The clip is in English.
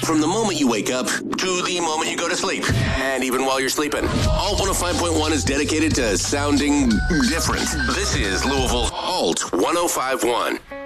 From the moment you wake up to the moment you go to sleep. And even while you're sleeping. Alt 105.1 is dedicated to sounding different. This is Louisville Alt 105.1.